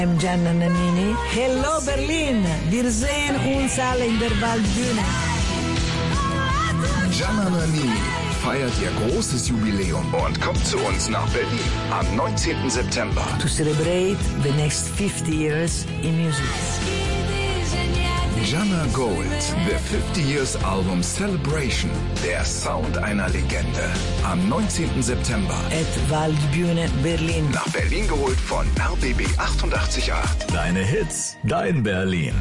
I'm Gianna Nannini. Hello Berlin, wir sehen uns alle in der Waldbühne. Gianna Nannini feiert ihr großes Jubiläum und kommt zu uns nach Berlin am 19. September. To celebrate the next 50 years in music. Gianna Gold, the 50 Years Album Celebration, der Sound einer Legende. Am 19. September. At Waldbühne Berlin. Nach Berlin geholt von RBB 88.8. Deine Hits, dein Berlin.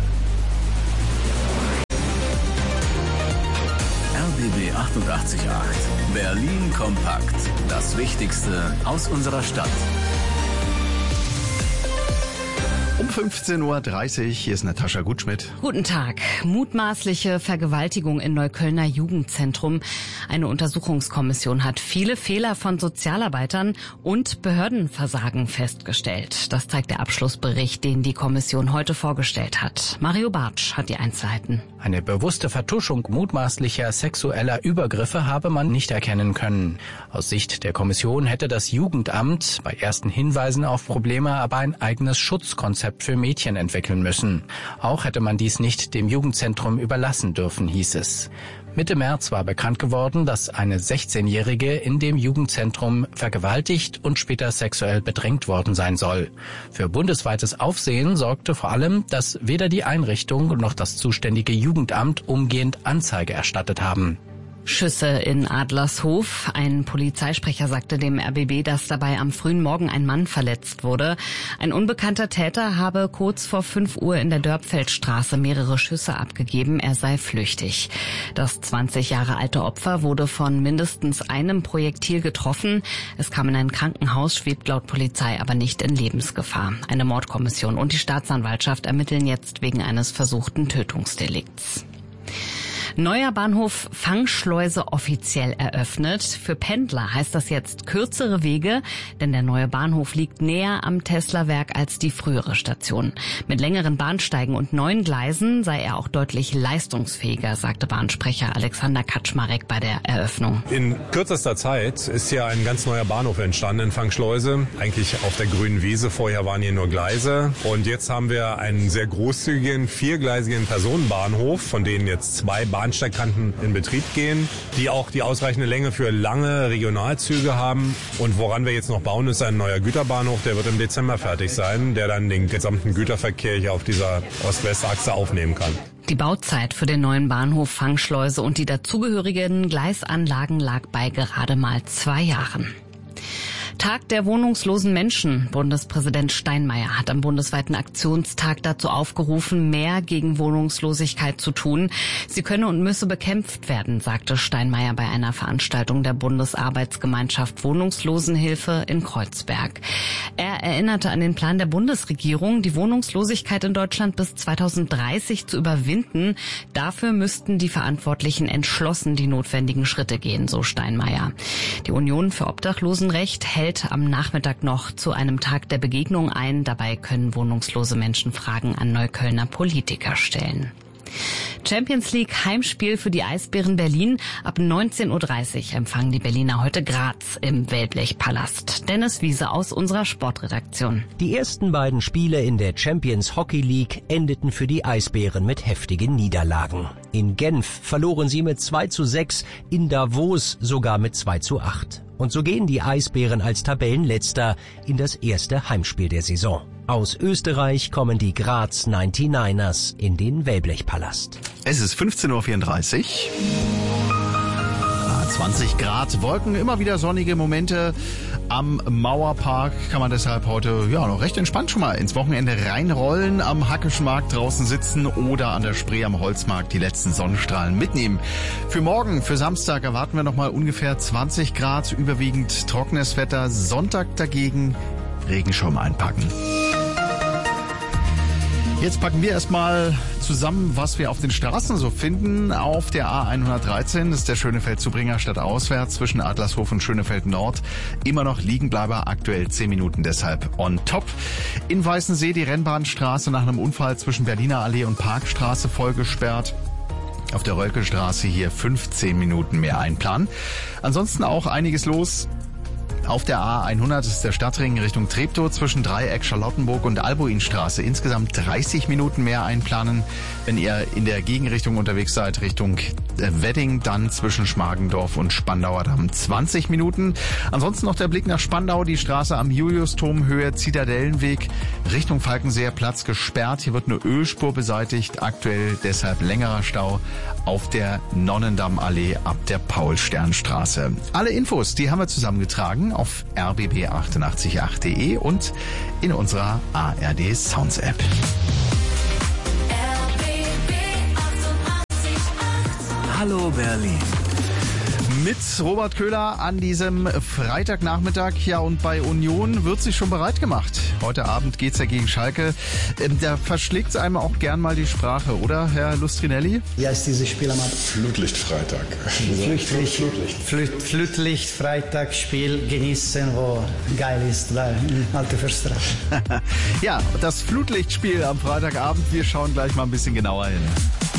RBB 88.8. Berlin kompakt. Das Wichtigste aus unserer Stadt. Um 15.30 Uhr, hier ist Natascha Gutschmidt. Guten Tag. Mutmaßliche Vergewaltigung in Neuköllner Jugendzentrum. Eine Untersuchungskommission hat viele Fehler von Sozialarbeitern und Behördenversagen festgestellt. Das zeigt der Abschlussbericht, den die Kommission heute vorgestellt hat. Mario Bartsch hat die Einzelheiten. Eine bewusste Vertuschung mutmaßlicher sexueller Übergriffe habe man nicht erkennen können. Aus Sicht der Kommission hätte das Jugendamt bei ersten Hinweisen auf Probleme aber ein eigenes Schutzkonzept für Mädchen entwickeln müssen. Auch hätte man dies nicht dem Jugendzentrum überlassen dürfen, hieß es. Mitte März war bekannt geworden, dass eine 16-Jährige in dem Jugendzentrum vergewaltigt und später sexuell bedrängt worden sein soll. Für bundesweites Aufsehen sorgte vor allem, dass weder die Einrichtung noch das zuständige Jugendamt umgehend Anzeige erstattet haben. Schüsse in Adlershof. Ein Polizeisprecher sagte dem RBB, dass dabei am frühen Morgen ein Mann verletzt wurde. Ein unbekannter Täter habe kurz vor 5 Uhr in der Dörpfeldstraße mehrere Schüsse abgegeben. Er sei flüchtig. Das 20 Jahre alte Opfer wurde von mindestens einem Projektil getroffen. Es kam in ein Krankenhaus, schwebt laut Polizei aber nicht in Lebensgefahr. Eine Mordkommission und die Staatsanwaltschaft ermitteln jetzt wegen eines versuchten Tötungsdelikts. Neuer Bahnhof Fangschleuse offiziell eröffnet. Für Pendler heißt das jetzt kürzere Wege, denn der neue Bahnhof liegt näher am Tesla-Werk als die frühere Station. Mit längeren Bahnsteigen und neuen Gleisen sei er auch deutlich leistungsfähiger, sagte Bahnsprecher Alexander Kaczmarek bei der Eröffnung. In kürzester Zeit ist hier ein ganz neuer Bahnhof entstanden in Fangschleuse, eigentlich auf der grünen Wiese. Vorher waren hier nur Gleise und jetzt haben wir einen sehr großzügigen, viergleisigen Personenbahnhof, von denen jetzt 2 Bahnsteigkanten in Betrieb gehen, die auch die ausreichende Länge für lange Regionalzüge haben. Und woran wir jetzt noch bauen, ist ein neuer Güterbahnhof, der wird im Dezember fertig sein, der dann den gesamten Güterverkehr hier auf dieser Ost-West-Achse aufnehmen kann. Die Bauzeit für den neuen Bahnhof Fangschleuse und die dazugehörigen Gleisanlagen lag bei gerade mal 2 Jahren. Tag der wohnungslosen Menschen. Bundespräsident Steinmeier hat am bundesweiten Aktionstag dazu aufgerufen, mehr gegen Wohnungslosigkeit zu tun. Sie könne und müsse bekämpft werden, sagte Steinmeier bei einer Veranstaltung der Bundesarbeitsgemeinschaft Wohnungslosenhilfe in Kreuzberg. Er erinnerte an den Plan der Bundesregierung, die Wohnungslosigkeit in Deutschland bis 2030 zu überwinden. Dafür müssten die Verantwortlichen entschlossen die notwendigen Schritte gehen, so Steinmeier. Die Union für Obdachlosenrecht hält am Nachmittag noch zu einem Tag der Begegnung ein. Dabei können wohnungslose Menschen Fragen an Neuköllner Politiker stellen. Champions League Heimspiel für die Eisbären Berlin. Ab 19.30 Uhr empfangen die Berliner heute Graz im Wellblechpalast. Dennis Wiese aus unserer Sportredaktion. Die ersten beiden Spiele in der Champions Hockey League endeten für die Eisbären mit heftigen Niederlagen. In Genf verloren sie mit 2:6, in Davos sogar mit 2:8. Und so gehen die Eisbären als Tabellenletzter in das erste Heimspiel der Saison. Aus Österreich kommen die Graz 99ers in den Wellblechpalast. Es ist 15.34 Uhr. 20 Grad, Wolken, immer wieder sonnige Momente. Am Mauerpark kann man deshalb heute noch recht entspannt schon mal ins Wochenende reinrollen, am Hackischen Markt draußen sitzen oder an der Spree am Holzmarkt die letzten Sonnenstrahlen mitnehmen. Für morgen, für Samstag erwarten wir nochmal ungefähr 20 Grad, überwiegend trockenes Wetter. Sonntag dagegen Regenschirm einpacken. Jetzt packen wir erstmal zusammen, was wir auf den Straßen so finden. Auf der A113, das ist der Schönefeldzubringer stadtauswärts zwischen Adlershof und Schönefeld Nord. Immer noch Liegenbleiber, aktuell 10 Minuten deshalb on top. In Weißensee die Rennbahnstraße nach einem Unfall zwischen Berliner Allee und Parkstraße voll gesperrt. Auf der Rölkestraße hier 15 Minuten mehr einplanen. Ansonsten auch einiges los. Auf der A100 ist der Stadtring Richtung Treptow zwischen Dreieck, Charlottenburg und Albuinstraße. Insgesamt 30 Minuten mehr einplanen. Wenn ihr in der Gegenrichtung unterwegs seid, Richtung Wedding, dann zwischen Schmargendorf und Spandauer Damm 20 Minuten. Ansonsten noch der Blick nach Spandau, die Straße am Juliusturm, Höhe Zitadellenweg, Richtung Falkenseer Platz gesperrt. Hier wird eine Ölspur beseitigt, aktuell deshalb längerer Stau auf der Nonnendammallee ab der Paul-Stern-Straße. Alle Infos, die haben wir zusammengetragen auf rbb888.de und in unserer ARD Sounds App. Hallo Berlin. Mit Robert Köhler an diesem Freitagnachmittag. Ja, und bei Union wird sich schon bereit gemacht. Heute Abend geht's ja gegen Schalke. Da verschlägt es einem auch gern mal die Sprache, oder, Herr Lustrinelli? Wie heißt dieses Spiel am Abend? Flutlichtfreitag. Flutlichtfreitag-Spiel genießen, wo geil ist, da in Alte Försterstraße. Ja, das Flutlichtspiel am Freitagabend. Wir schauen gleich mal ein bisschen genauer hin.